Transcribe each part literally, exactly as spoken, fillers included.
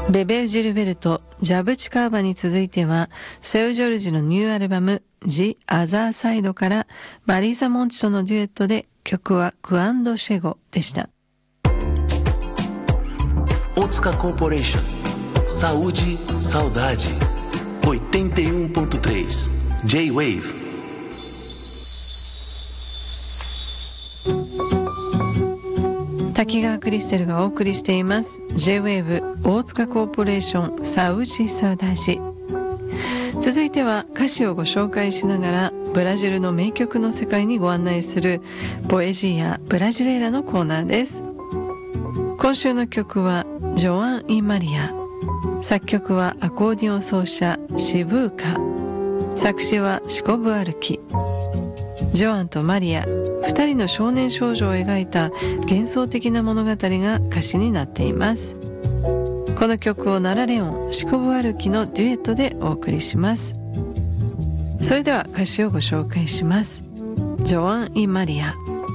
ベベウ・ジルベルト、ジャブチカーバに続いては、セウ・ジョルジのニューアルバム、ジ・アザーサイドからマリーザ・モンチとのデュエットで、曲はクアンド・シェゴでした。 大塚コーポレーション Saúde, Saudade oitenta e um ponto três J-Wave。 滝川クリステルがお送りしています J-Wave 大塚コーポレーションサウジサウダジ。続いては歌詞をご紹介しながらブラジルの名曲の世界にご案内するポエジーアブラジレーラのコーナーです。今週の曲はジョアン・イ・マリア、作曲はアコーディオン奏者シブーカ、作詞はシコブ・アルキ。ジョアンとマリア、二人の少年少女を描いた幻想的な物語が歌詞になっています。この曲をナラレオン、シコブ・アルキのデュエットでお送りします。それでは歌詞をご紹介します。ジョアン・イ・マリア。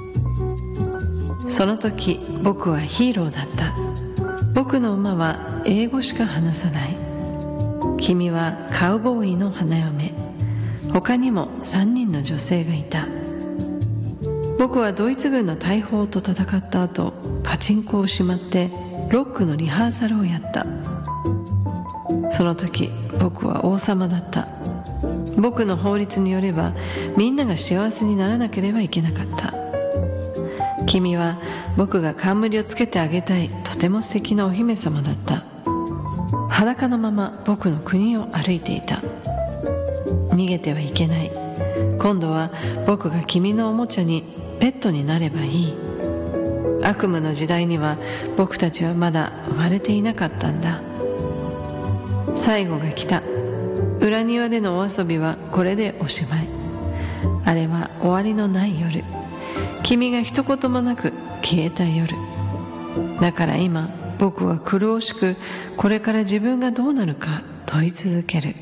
その時僕はヒーローだった。僕の馬は英語しか話さない。君はカウボーイの花嫁。他にもさんにんの女性がいた。僕はドイツ軍の大砲と戦った後、パチンコをしまってロックのリハーサルをやった。その時僕は王様だった。僕の法律によればみんなが幸せにならなければいけなかった。君は僕が冠をつけてあげたいとても素敵なお姫様だった。裸のまま僕の国を歩いていた。逃げてはいけない。今度は僕が君のおもちゃにペットになればいい。悪夢の時代には僕たちはまだ生まれていなかったんだ。最後が来た。裏庭でのお遊びはこれでおしまい。あれは終わりのない夜。君が一言もなく消えた夜だから今僕は苦しくこれから自分がどうなるか問い続ける。